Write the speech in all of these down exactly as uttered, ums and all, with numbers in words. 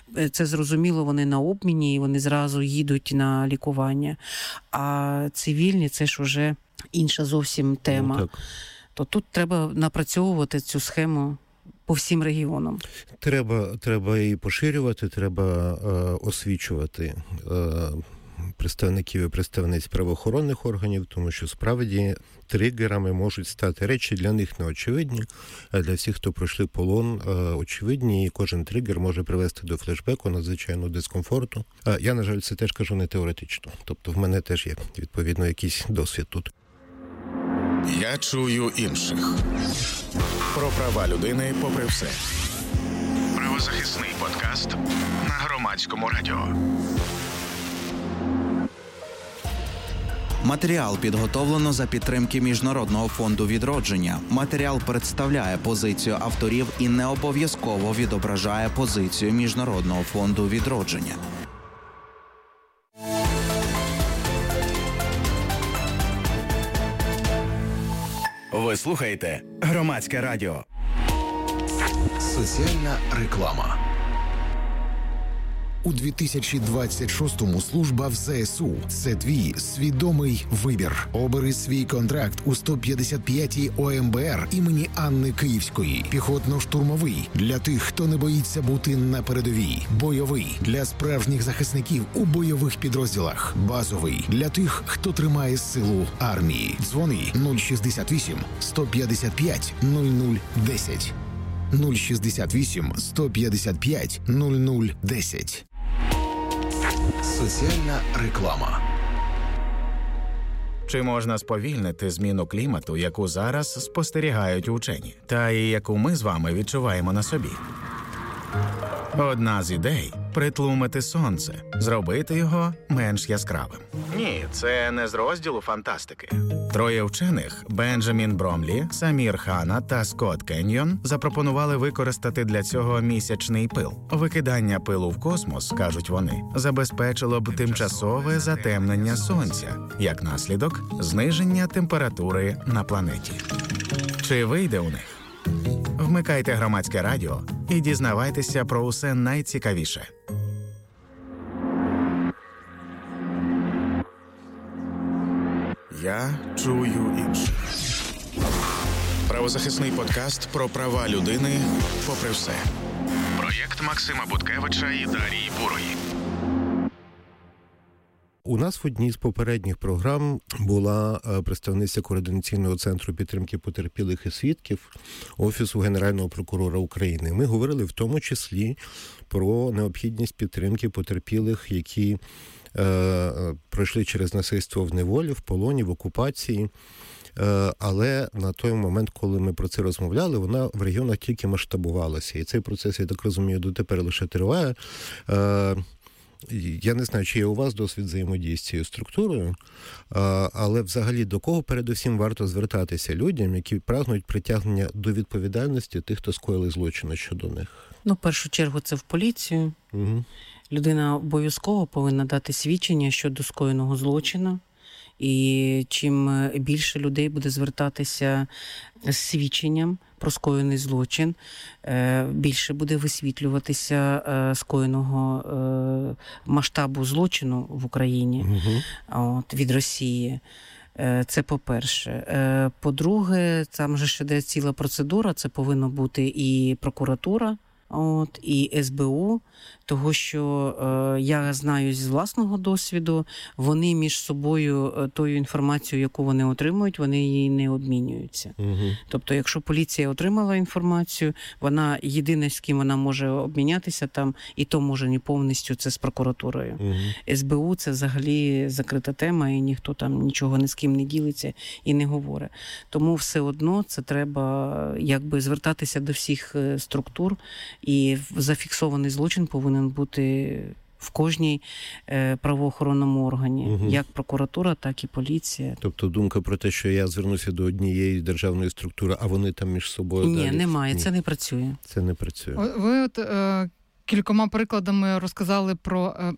це зрозуміло, вони на обміні, і вони зразу їдуть на лікування. А цивільні – це ж вже інша зовсім тема. Ну, так. То тут треба напрацьовувати цю схему по всім регіонам. Треба, треба її поширювати, треба е, освічувати е, представників і представниць правоохоронних органів, тому що справді тригерами можуть стати речі для них неочевидні, а для всіх, хто пройшли полон, очевидні, і кожен тригер може привести до флешбеку, надзвичайного дискомфорту. Я, на жаль, це теж кажу не теоретично. Тобто в мене теж є, відповідно, якийсь досвід тут. Я чую інших. Про права людини попри все. Правозахисний подкаст на Громадському радіо. Матеріал підготовлено за підтримки Міжнародного фонду відродження. Матеріал представляє позицію авторів і не обов'язково відображає позицію Міжнародного фонду відродження. Ви слухаєте Громадське радіо. Соціальна реклама. У дві тисячі двадцять шостому служба в ЗСУ – це твій свідомий вибір. Обери свій контракт у сто п'ятдесят п'ятій О М Б Р імені Анни Київської. Піхотно-штурмовий – для тих, хто не боїться бути на передовій. Бойовий – для справжніх захисників у бойових підрозділах. Базовий – для тих, хто тримає силу армії. Дзвони нуль шістдесят вісім сто п'ятдесят п'ять нуль нуль десять. нуль шістдесят вісім сто п'ятдесят п'ять нуль нуль десять. Соціальна реклама. Чи можна сповільнити зміну клімату, яку зараз спостерігають учені, та і яку ми з вами відчуваємо на собі? Одна з ідей – притлумити сонце, зробити його менш яскравим. Ні, це не з розділу фантастики. Троє вчених – Бенджамін Бромлі, Самір Хана та Скотт Кеньйон – запропонували використати для цього місячний пил. Викидання пилу в космос, кажуть вони, забезпечило б тимчасове затемнення сонця, як наслідок – зниження температури на планеті. Чи вийде у них? Вмикайте Громадське радіо і дізнавайтеся про усе найцікавіше. Я чую інших. Правозахисний подкаст про права людини попри все. Проєкт Максима Буткевича і Дарії Бурої. У нас в одній з попередніх програм була представниця Координаційного центру підтримки потерпілих і свідків Офісу Генерального прокурора України. Ми говорили в тому числі про необхідність підтримки потерпілих, які е, пройшли через насильство в неволі, в полоні, в окупації. Е, але на той момент, коли ми про це розмовляли, вона в регіонах тільки масштабувалася. І цей процес, я так розумію, дотепер лише триває. Е, Я не знаю, чи є у вас досвід взаємодії з цією структурою, але взагалі до кого передусім варто звертатися людям, які прагнуть притягнення до відповідальності тих, хто скоїли злочини щодо них? Ну, в першу чергу, це в поліцію. Угу. Людина обов'язково повинна дати свідчення щодо скоєного злочину. І чим більше людей буде звертатися з свідченням про скоєний злочин, більше буде висвітлюватися скоєного масштабу злочину в Україні угу. от, від Росії. Це по-перше. По-друге, там же ще йде ціла процедура, це повинна бути і прокуратура, от, і С Б У, того, що е, я знаю з власного досвіду, вони між собою тою інформацією, яку вони отримують, вони її не обмінюються. Угу. Тобто, якщо поліція отримала інформацію, вона єдине, з ким вона може обмінятися там, і то може не повністю, це з прокуратурою. Угу. С Б У – це взагалі закрита тема, і ніхто там нічого ні з ким не ділиться і не говорить. Тому все одно це треба якби звертатися до всіх структур, і зафіксований злочин повинен бути в кожній е, правоохоронному органі, угу. як прокуратура, так і поліція. Тобто думка про те, що я звернуся до однієї державної структури, а вони там між собою... Ні, далі... немає, Ні. це не працює. Це не працює. Ви от е, кількома прикладами розказали про е,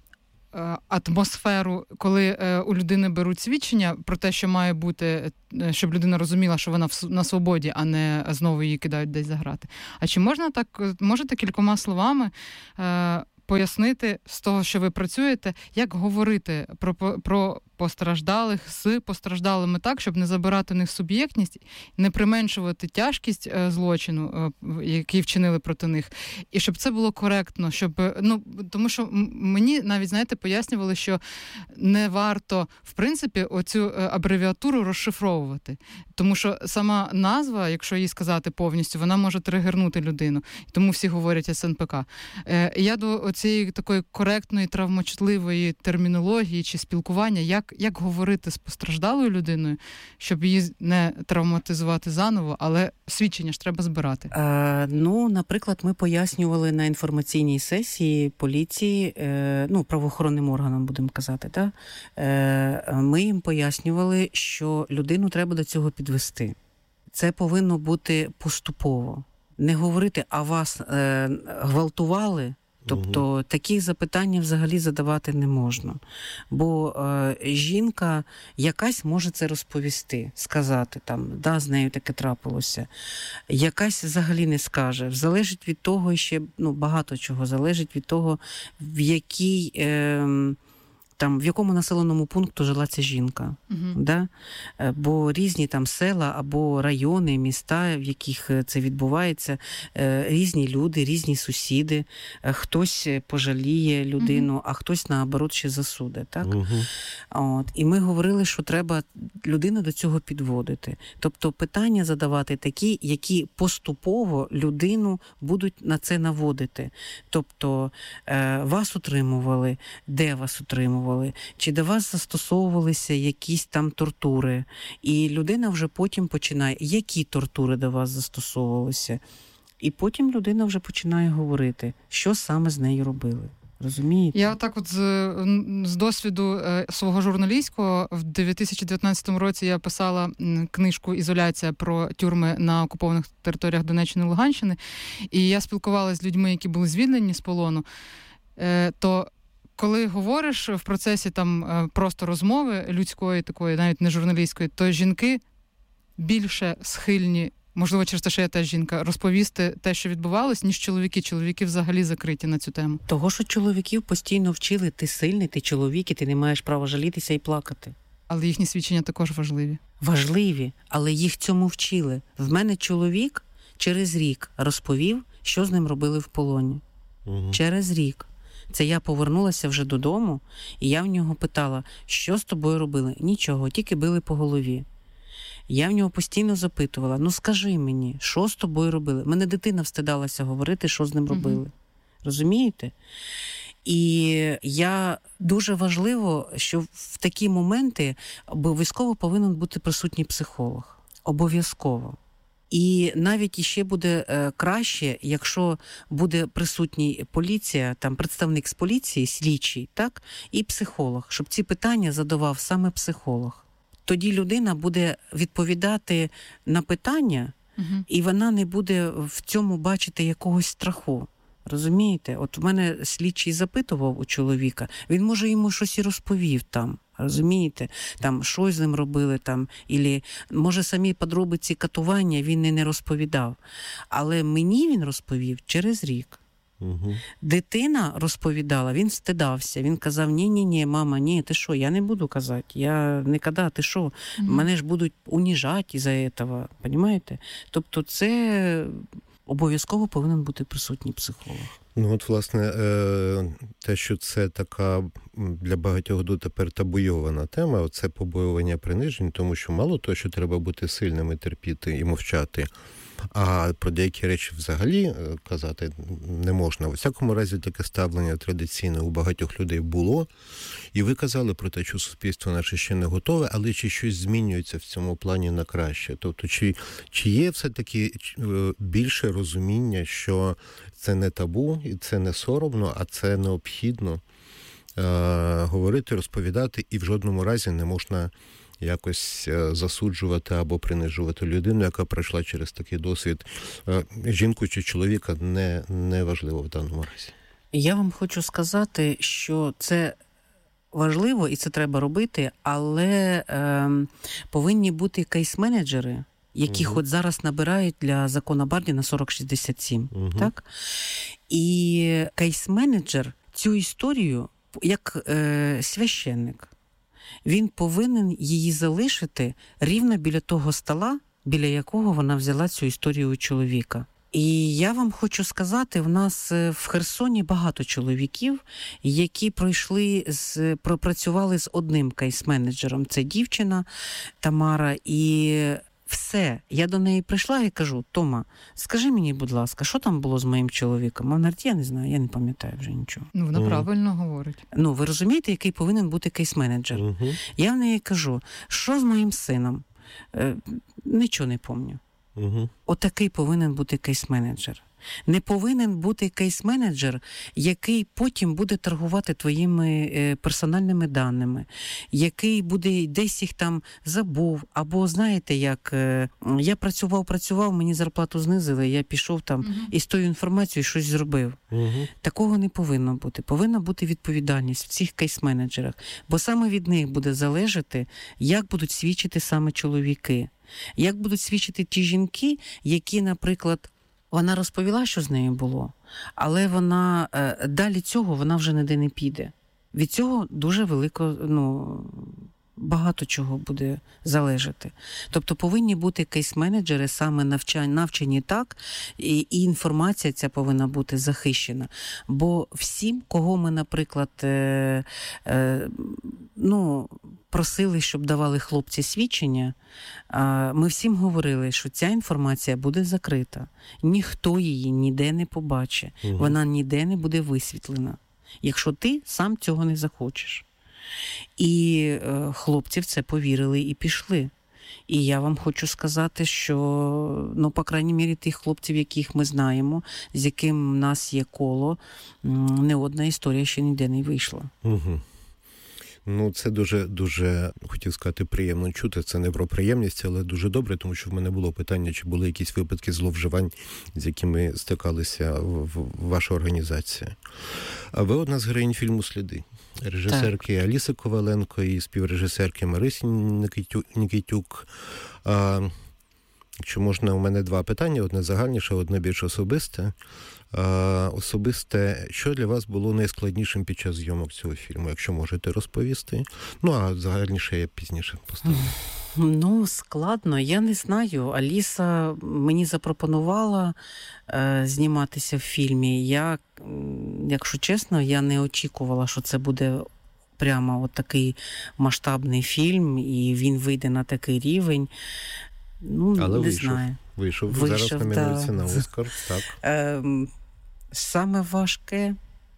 атмосферу, коли у людини беруть свідчення про те, що має бути, щоб людина розуміла, що вона на свободі, а не знову її кидають десь за грати. А чи можна так, можете кількома словами пояснити з того, що ви працюєте, як говорити про, про постраждалих з постраждалими так, щоб не забирати у них суб'єктність, не применшувати тяжкість злочину, який вчинили проти них, і щоб це було коректно, щоб, ну, тому що мені навіть, знаєте, пояснювали, що не варто, в принципі, оцю абревіатуру розшифровувати, тому що сама назва, якщо її сказати повністю, вона може тригернути людину, тому всі говорять ес ен пе ка. Я до цієї такої коректної, травмочутливої термінології чи спілкування, як Як говорити з постраждалою людиною, щоб її не травматизувати заново, але свідчення ж треба збирати? Е, ну, наприклад, ми пояснювали на інформаційній сесії поліції, е, ну, правоохоронним органам, будемо казати, да? е, ми їм пояснювали, що людину треба до цього підвести. Це повинно бути поступово. Не говорити, а вас е, гвалтували, тобто угу. такі запитання взагалі задавати не можна. Бо е, жінка якась може це розповісти, сказати, там, да, з нею таке трапилося. Якась взагалі не скаже. Залежить від того, ще ну, багато чого, залежить від того, в якій... Е, там, в якому населеному пункту жила ця жінка. Uh-huh. Да? Бо різні там села або райони, міста, в яких це відбувається, різні люди, різні сусіди. Хтось пожаліє людину, uh-huh. а хтось, наоборот, ще засуде. Так? Uh-huh. От. І ми говорили, що треба людину до цього підводити. Тобто питання задавати такі, які поступово людину будуть на це наводити. Тобто вас утримували, де вас утримували, чи до вас застосовувалися якісь там тортури. І людина вже потім починає, які тортури до вас застосовувалися. І потім людина вже починає говорити, що саме з нею робили. Розумієте? Я так от з, з досвіду е, свого журналістського в дві тисячі дев'ятнадцятому році я писала книжку «Ізоляція» про тюрми на окупованих територіях Донеччини і Луганщини. І я спілкувалася з людьми, які були звільнені з полону. Е, то коли говориш в процесі там просто розмови людської, такої, навіть не журналістської, то жінки більше схильні, можливо, через те, що я теж жінка, розповісти те, що відбувалось, ніж чоловіки. Чоловіки взагалі закриті на цю тему. Того, що чоловіків постійно вчили, ти сильний, ти чоловік, і ти не маєш права жалітися і плакати. Але їхні свідчення також важливі. Важливі, але їх цьому вчили. В мене чоловік через рік розповів, що з ним робили в полоні. Угу. Через рік. Це я повернулася вже додому, і я в нього питала, що з тобою робили? Нічого, тільки били по голові. Я в нього постійно запитувала, ну скажи мені, що з тобою робили? Мене дитина встидалася говорити, що з ним робили. Угу. Розумієте? І я дуже важливо, що в такі моменти обов'язково повинен бути присутній психолог. Обов'язково. І навіть іще буде е, краще, якщо буде присутній поліція, там представник з поліції, слідчий, так, і психолог, щоб ці питання задавав саме психолог. Тоді людина буде відповідати на питання, угу. і вона не буде в цьому бачити якогось страху. Розумієте? От в мене слідчий запитував у чоловіка, він, може, йому щось і розповів там. Розумієте? Там, що з ним робили, там, ілі, може, самі подробиці катування він і не розповідав. Але мені він розповів через рік. Угу. Дитина розповідала, він стидався. Він казав, ні-ні-ні, мама, ні, ти що, я не буду казати. Я не казав, ти що, угу. мене ж будуть уніжати із-за цього. Понімаєте? Тобто це обов'язково повинен бути присутній психолог. Ну от, власне, те, що це така для багатьох дотепер табуйована тема, це побоювання принижень, тому що мало того, що треба бути сильним і терпіти і мовчати, а про деякі речі взагалі казати не можна. У всякому разі, таке ставлення традиційне у багатьох людей було. І ви казали про те, що суспільство наше ще не готове, але чи щось змінюється в цьому плані на краще? Тобто, чи, чи є все-таки більше розуміння, що це не табу, і це не соромно, а це необхідно е- говорити, розповідати, і в жодному разі не можна якось засуджувати або принижувати людину, яка пройшла через такий досвід. Жінку чи чоловіка не, не важливо в даному разі. Я вам хочу сказати, що це важливо і це треба робити, але е, повинні бути кейс-менеджери, яких угу. от зараз набирають для закону Бардіна сорок шістдесят сім. Угу. Так? І кейс-менеджер цю історію як е, священник. Він повинен її залишити рівно біля того стола, біля якого вона взяла цю історію у чоловіка. І я вам хочу сказати, в нас в Херсоні багато чоловіків, які пройшли, з, пропрацювали з одним кейс-менеджером. Це дівчина Тамара, і все. Я до неї прийшла і кажу: Тома, скажи мені, будь ласка, що там було з моїм чоловіком? Вона говорить: я не знаю, я не пам'ятаю вже нічого. Ну, вона mm. правильно говорить. Ну, ви розумієте, який повинен бути кейс-менеджер? Mm-hmm. Я в неї кажу: що з моїм сином? Е, нічого не пам'ятаю. Угу. Отакий повинен бути кейс-менеджер. Не повинен бути кейс-менеджер, який потім буде торгувати твоїми е, персональними даними, який буде десь їх там забув, або, знаєте, як е, я працював, працював, мені зарплату знизили, я пішов там угу. і з тою інформацією щось зробив. Угу. Такого не повинно бути. Повинна бути відповідальність в цих кейс-менеджерах, бо саме від них буде залежати, як будуть свідчити саме чоловіки. Як будуть свідчити ті жінки, які, наприклад, вона розповіла, що з нею було, але вона е, далі цього вона вже ніде не піде. Від цього дуже велико, ну, багато чого буде залежати. Тобто повинні бути кейс-менеджери саме навчані, навчені так, і, і інформація ця повинна бути захищена. Бо всім, кого ми, наприклад, е, е, ну, просили, щоб давали хлопці свідчення, ми всім говорили, що ця інформація буде закрита. Ніхто її ніде не побачить. Угу. Вона ніде не буде висвітлена, якщо ти сам цього не захочеш. І е, хлопці в це повірили і пішли. І я вам хочу сказати, що, ну, по крайній мірі, тих хлопців, яких ми знаємо, з яким в нас є коло, не одна історія ще ніде не вийшла. Угу. Ну, це дуже, дуже, хотів сказати, приємно чути. Це не про приємність, але дуже добре, тому що в мене було питання, чи були якісь випадки зловживань, з якими стикалися в, в ваша організація. А ви одна з героїнь фільму «Сліди». Режисерки так. Аліси Коваленко і співрежисерки Марисі Нікітюк. А, якщо можна, у мене два питання. Одне загальніше, одне більш особисте. А, особисте, що для вас було найскладнішим під час зйомок цього фільму, якщо можете розповісти? Ну, а загальніше я пізніше поставлю. Ну, складно, я не знаю. Аліса мені запропонувала е, зніматися в фільмі. Я, якщо чесно, я не очікувала, що це буде прямо от такий масштабний фільм, і він вийде на такий рівень. Ну, але не вийшов. знаю. Вийшов. Вийшов, зараз номінується да. на Оскар. Так. Е, саме важке,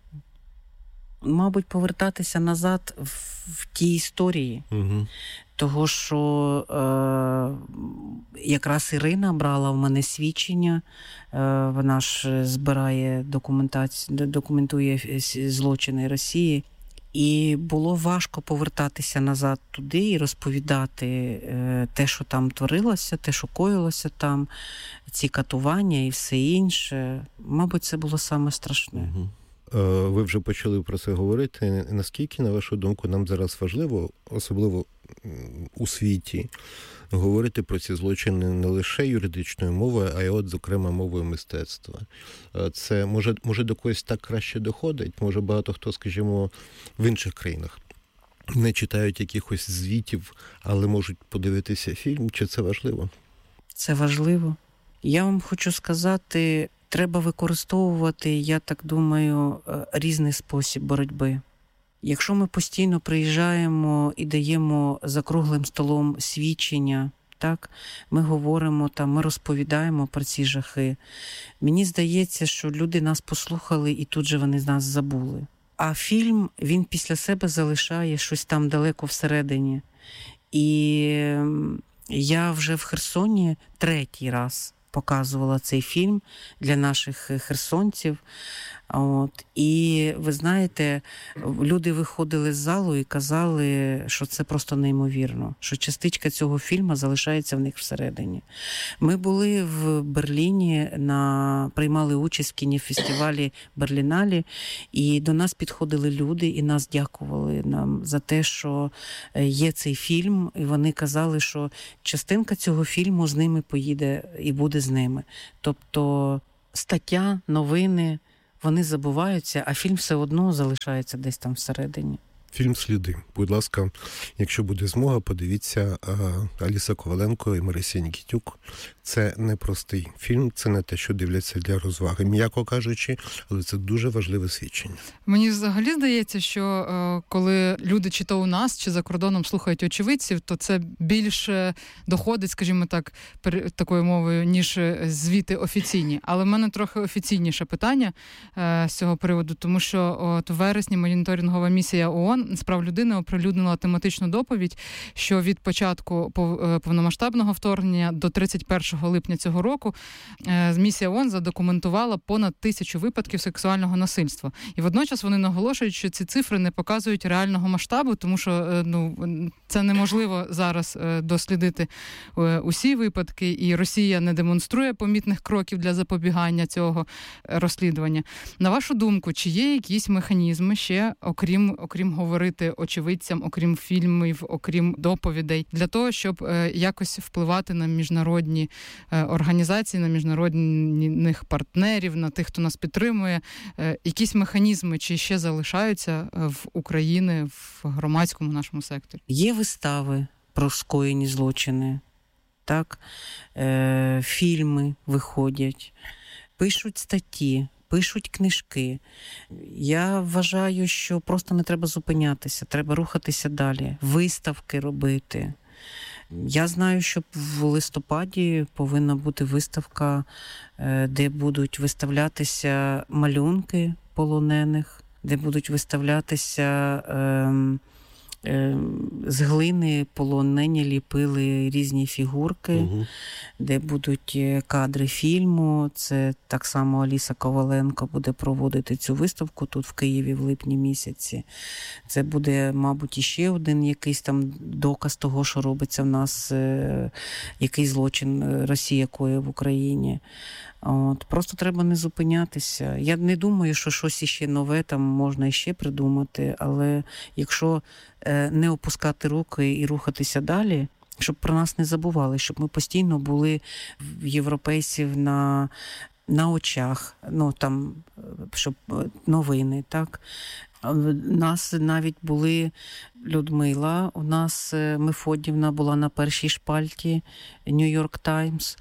мабуть, повертатися назад в, в тій історії. Угу. Того, що е, якраз Ірина брала в мене свідчення, е, вона ж збирає документацію, документує злочини Росії. І було важко повертатися назад туди і розповідати е, те, що там творилося, те, що коїлося там, ці катування і все інше. Мабуть, це було саме страшне. Угу. Ви вже почали про це говорити. Наскільки, на вашу думку, нам зараз важливо, особливо у світі, говорити про ці злочини не лише юридичною мовою, а й от, зокрема, мовою мистецтва? Це, може, може до когось так краще доходить? Може, багато хто, скажімо, в інших країнах не читають якихось звітів, але можуть подивитися фільм? Чи це важливо? Це важливо. Я вам хочу сказати, треба використовувати, я так думаю, різний спосіб боротьби. Якщо ми постійно приїжджаємо і даємо за круглим столом свідчення, так, ми говоримо там, ми розповідаємо про ці жахи, мені здається, що люди нас послухали і тут же вони з нас забули. А фільм, він після себе залишає щось там далеко всередині. І я вже в Херсоні третій раз показувала цей фільм для наших херсонців. От. І ви знаєте, люди виходили з залу і казали, що це просто неймовірно, що частичка цього фільму залишається в них всередині. Ми були в Берліні, на, приймали участь в кінофестивалі Берліналі, і до нас підходили люди і нас дякували нам за те, що є цей фільм, і вони казали, що частинка цього фільму з ними поїде і буде з ними. Тобто стаття, новини, вони забуваються, а фільм все одно залишається десь там всередині. Фільм «Сліди». Будь ласка, якщо буде змога, подивіться Аліса Коваленко і Марися Нікітюк. Це непростий фільм, це не те, що дивляться для розваги, м'яко кажучи, але це дуже важливе свідчення. Мені взагалі здається, що коли люди чи то у нас, чи за кордоном слухають очевидців, то це більше доходить, скажімо так, такою мовою, ніж звіти офіційні. Але в мене трохи офіційніше питання з цього приводу, тому що от у вересні моніторингова місія ООН з прав людини оприлюднила тематичну доповідь, що від початку повномасштабного вторгнення до тридцять першого липня цього року місія ООН задокументувала понад тисячу випадків сексуального насильства. І водночас вони наголошують, що ці цифри не показують реального масштабу, тому що ну, це неможливо зараз дослідити усі випадки, і Росія не демонструє помітних кроків для запобігання цього розслідування. На вашу думку, чи є якісь механізми ще, окрім, окрім говорити очевидцям, окрім фільмів, окрім доповідей, для того, щоб якось впливати на міжнародні організації, на міжнародних партнерів, на тих, хто нас підтримує, якісь механізми чи ще залишаються в Україні, в громадському нашому секторі? Є вистави про скоєні злочини, так? Е, фільми виходять, пишуть статті, пишуть книжки. Я вважаю, що просто не треба зупинятися, треба рухатися далі, виставки робити. Я знаю, що в листопаді повинна бути виставка, де будуть виставлятися малюнки полонених, де будуть виставлятися е, е, з глини полонені ліпили різні фігурки, угу. де будуть кадри фільму. Це так само Аліса Коваленко буде проводити цю виставку тут в Києві в липні місяці. Це буде, мабуть, іще один якийсь там доказ того, що робиться в нас, е, який злочин Росія коїть в Україні. От, просто треба не зупинятися. Я не думаю, що щось іще нове там можна іще придумати, але якщо е, не опускати руки і рухатися далі, щоб про нас не забували, щоб ми постійно були в європейців на, на очах, ну там, щоб новини, так. У нас навіть були Людмила, у нас Мефодівна була на першій шпальті Нью-Йорк Таймс.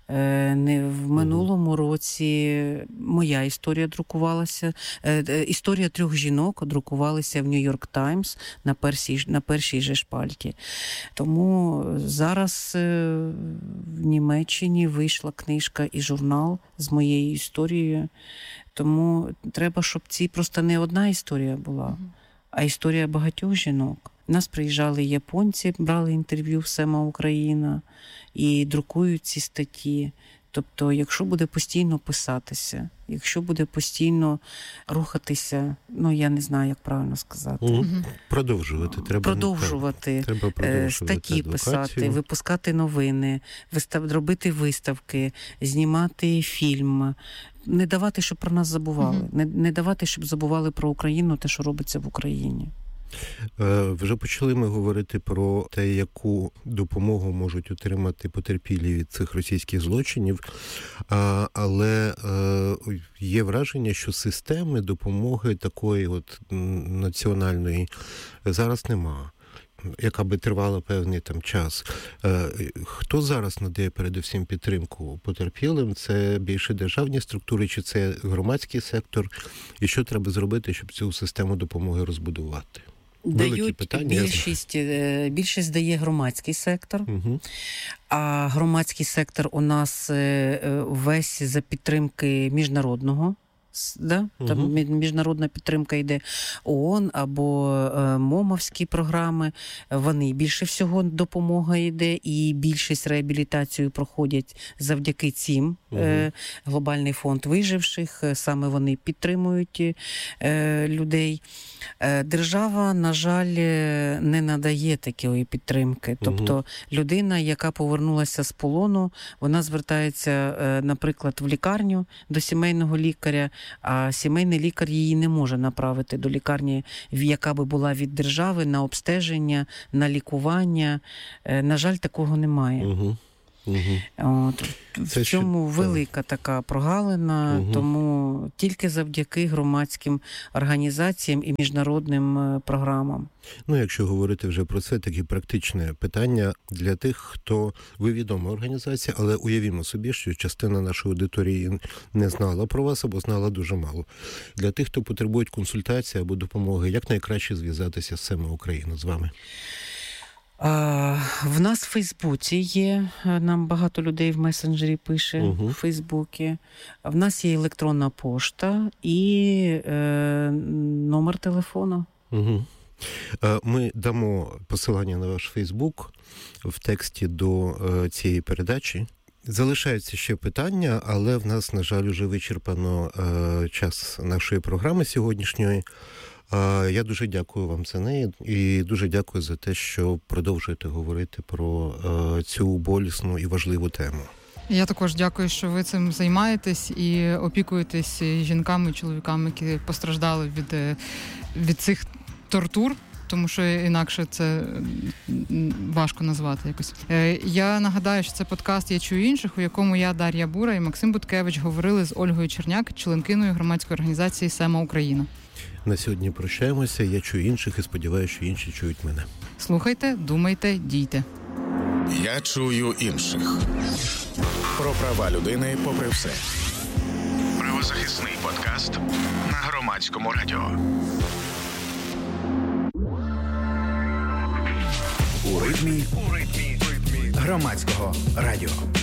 В минулому році моя історія друкувалася, історія трьох жінок друкувалася в Нью-Йорк Таймс на першій, на першій же шпальті. Тому зараз в Німеччині вийшла книжка і журнал з моєю історією. Тому треба, щоб ці просто не одна історія була, а історія багатьох жінок. У нас приїжджали японці, брали інтерв'ю в Сема Україна і друкують ці статті. Тобто, якщо буде постійно писатися, якщо буде постійно рухатися, ну, я не знаю, як правильно сказати. Угу. Продовжувати. Треба, продовжувати, треба продовжувати статті едукацію. Писати, випускати новини, вистав, робити виставки, знімати фільм. Не давати, щоб про нас забували. Угу. Не, не давати, щоб забували про Україну, те, що робиться в Україні. Вже почали ми говорити про те, яку допомогу можуть отримати потерпілі від цих російських злочинів, але є враження, що системи допомоги такої от національної зараз нема, яка би тривала певний там час. Хто зараз надає передусім підтримку потерпілим? Це більше державні структури, чи це громадський сектор? І що треба зробити, щоб цю систему допомоги розбудувати? Дають питання, більшість, більшість дає громадський сектор, угу. а громадський сектор у нас весь за підтримки міжнародного. Да? Там угу. міжнародна підтримка йде ООН або е, МОМовські програми, вони більше всього допомога йде, і більшість реабілітацію проходять завдяки цим. Угу. Е, Глобальний фонд виживших, саме вони підтримують е, людей. Е, держава, на жаль, не надає такої підтримки. Тобто угу. людина, яка повернулася з полону, вона звертається, е, наприклад, в лікарню до сімейного лікаря, а сімейний лікар її не може направити до лікарні, яка би була від держави, на обстеження, на лікування. На жаль, такого немає. Угу. Угу. От, в цьому ще... велика така прогалина, угу. тому тільки завдяки громадським організаціям і міжнародним програмам. Ну, якщо говорити вже про це, таке практичне питання для тих, хто, ви відома організація, але уявімо собі, що частина нашої аудиторії не знала про вас або знала дуже мало. Для тих, хто потребує консультації або допомоги, як найкраще зв'язатися з Сема Україна, з вами? А, в нас в Фейсбуці є, нам багато людей в месенджері пише, угу. в Фейсбуці. В нас є електронна пошта і е, номер телефону. Угу. Ми дамо посилання на ваш Фейсбук в тексті до цієї передачі. Залишаються ще питання, але в нас, на жаль, вже вичерпано час нашої програми сьогоднішньої. Я дуже дякую вам за неї і дуже дякую за те, що продовжуєте говорити про цю болісну і важливу тему. Я також дякую, що ви цим займаєтесь і опікуєтесь жінками і чоловіками, які постраждали від, від цих тортур, тому що інакше це важко назвати якось. Я нагадаю, що це подкаст «Я чую інших», у якому я, Дар'я Бура і Максим Буткевич говорили з Ольгою Черняк, членкиною громадської організації «Сема Україна». На сьогодні прощаємося. Я чую інших і сподіваюся, що інші чують мене. Слухайте, думайте, дійте. Я чую інших. Про права людини попри все. Правозахисний подкаст на Громадському радіо. У ритмі, у ритмі Громадського радіо.